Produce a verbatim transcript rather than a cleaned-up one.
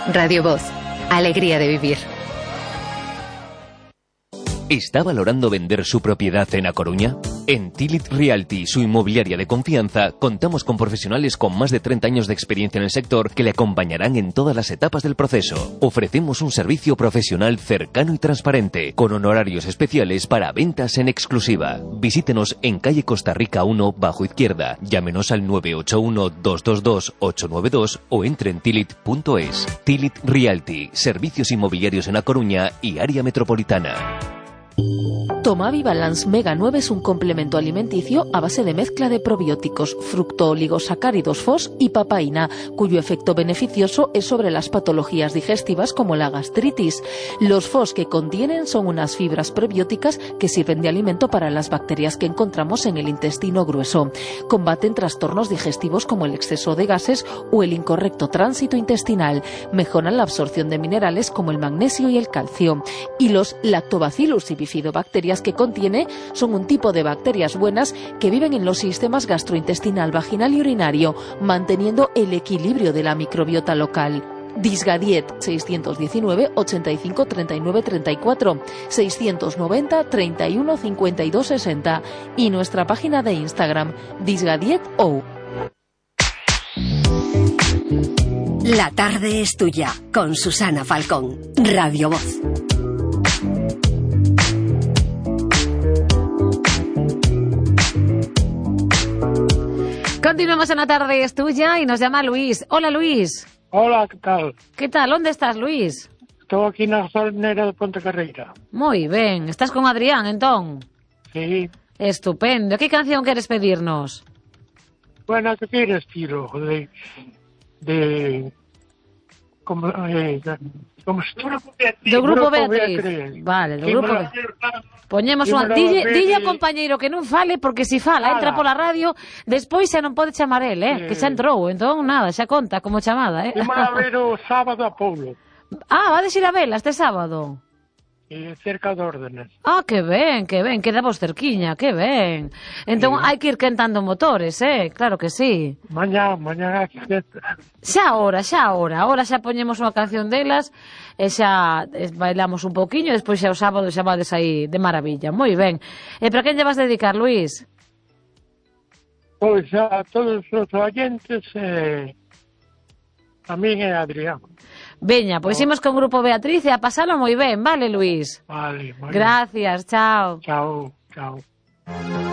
Radio Voz. Alegría de vivir. ¿Está valorando vender su propiedad en A Coruña? En Tilit Realty, su inmobiliaria de confianza, contamos con profesionales con más de treinta años de experiencia en el sector que le acompañarán en todas las etapas del proceso. Ofrecemos un servicio profesional cercano y transparente, con honorarios especiales para ventas en exclusiva. Visítenos en calle Costa Rica uno, bajo izquierda. Llámenos al nueve ocho uno, dos dos dos, ocho nueve dos o entre en tilit punto es. Tilit Realty, servicios inmobiliarios en A Coruña y área metropolitana. Tomavi Balance Mega nueve es un complemento alimenticio a base de mezcla de probióticos, fructooligosacáridos F O S y papaína, cuyo efecto beneficioso es sobre las patologías digestivas como la gastritis. Los F O S que contienen son unas fibras prebióticas que sirven de alimento para las bacterias que encontramos en el intestino grueso. Combaten trastornos digestivos como el exceso de gases o el incorrecto tránsito intestinal. Mejoran la absorción de minerales como el magnesio y el calcio. Y los lactobacillus y bifidobacterias que contiene son un tipo de bacterias buenas que viven en los sistemas gastrointestinal, vaginal y urinario, manteniendo el equilibrio de la microbiota local. Disgadiet seiscientos diecinueve, ochenta y cinco, treinta y nueve, treinta y cuatro, seiscientos noventa, treinta y uno, cincuenta y dos, sesenta y nuestra página de Instagram disgadieto. La tarde es tuya con Susana Falcón, Radio Voz. Continuamos en La tarde es tuya y nos llama Luis. Hola, Luis. Hola, ¿qué tal? ¿Qué tal? ¿Dónde estás, Luis? Estou aquí na gasolinera de Ponte Carreira. Moi ben. Estás con Adrián, entón? Sí. Estupendo. Que canción queres pedirnos? Bueno, que queres, tiro? De... de... Como... Eh, como se... Do Grupo Beatriz. Beatriz. Vale, do Grupo Beatriz. Poñemos unha... Dille, dille ao compañeiro que non fale, porque se fala, entra pola radio, despois xa non pode chamar el, eh? eh... que xa entrou, entón nada, xa conta como chamada, eh? Imos a ver o sábado a Poulo. Ah, vades ir a vela este sábado? Eh, cerca de Órdenes. Ah, que ben, que ben, quedamos cerquiña, que ben. Entón sí. Hai que ir quentando motores, eh? Claro que sí. Mañá, mañá xa ahora, xa ahora, ahora xa poñemos unha canción delas e xa bailamos un poquinho e despois xa o sábado xa vades aí de maravilla. Moi ben. E para quen lle vas dedicar, Luis? Pois a todos os oyentes e eh, a min e a Adrián. Veña, pois imos con Grupo Beatriz e a pasalo moi ben, vale, Luis? Vale, vale. Gracias, chao. Chao, chao.